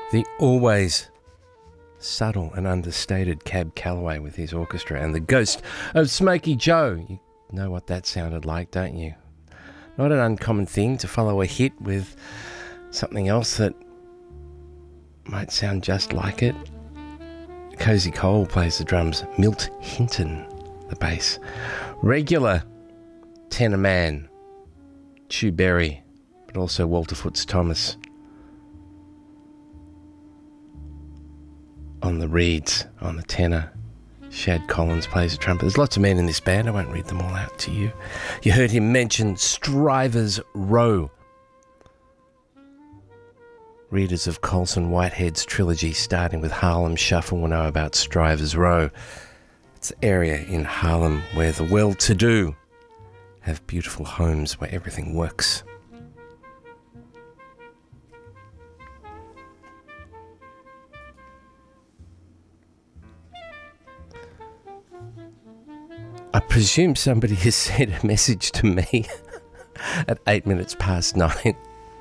The always subtle and understated Cab Calloway with his orchestra and the ghost of Smokey Joe. You know what that sounded like, don't you? Not an uncommon thing to follow a hit with something else that might sound just like it. Cozy Cole plays the drums, Milt Hinton the bass, regular tenor man Chu Berry, but also Walter Foots Thomas on the reeds, on the tenor. Shad Collins plays the trumpet. There's lots of men in this band. I won't read them all out to you. You heard him mention Strivers Row. Readers of Colson Whitehead's trilogy, starting with Harlem Shuffle, will know about Strivers Row. It's an area in Harlem where the well-to-do have beautiful homes where everything works. I presume somebody has sent a message to me at 8 minutes past 9.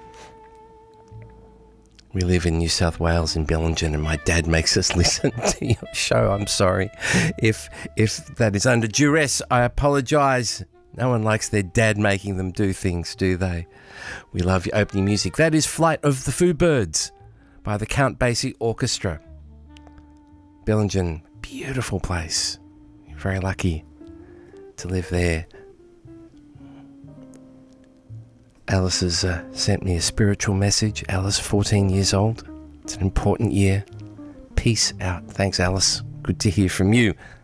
We live in New South Wales in Bellingen, and my dad makes us listen to your show. I'm sorry. If that is under duress, I apologise. No one likes their dad making them do things, do they? We love your opening music. That is Flight of the Foo Birds by the Count Basie Orchestra. Bellingen, beautiful place. You're very lucky to live there. Alice has sent me a spiritual message. Alice, 14 years old. It's an important year. Peace out. Thanks, Alice. Good to hear from you.